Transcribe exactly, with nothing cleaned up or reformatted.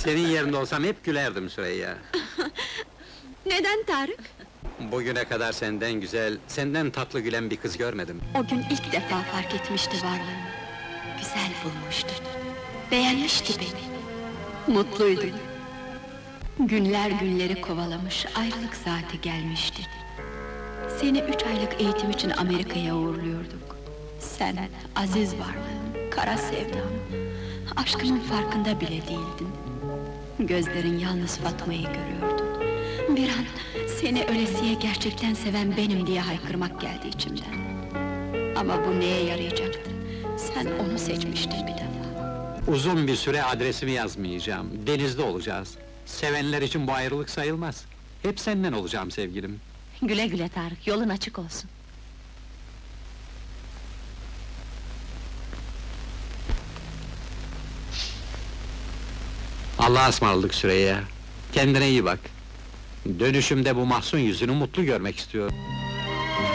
Senin yerinde olsam hep gülerdim Süreyya. Neden Tarık? Bugüne kadar senden güzel, senden tatlı gülen bir kız görmedim. O gün ilk defa fark etmişti varlığımı. Güzel bulmuştu. Beğenmişti beni. Mutluydum. Günler günleri kovalamış, ayrılık saati gelmişti. Seni üç aylık eğitim için Amerika'ya uğurluyorduk. Sen, aziz varlığım, kara sevdam, aşkımın farkında bile değildin. Gözlerin yalnız Fatma'yı görüyordu. Bir an, seni ölesiye gerçekten seven benim diye haykırmak geldi içimden. Ama bu neye yarayacaktı? Sen onu seçmiştin bir defa. Uzun bir süre adresimi yazmayacağım, denizde olacağız. Sevenler için bu ayrılık sayılmaz. Hep senden olacağım sevgilim. Güle güle Tarık, yolun açık olsun. Allah'a ısmarladık Süreyya. Kendine iyi bak. Dönüşümde bu mahzun yüzünü mutlu görmek istiyorum.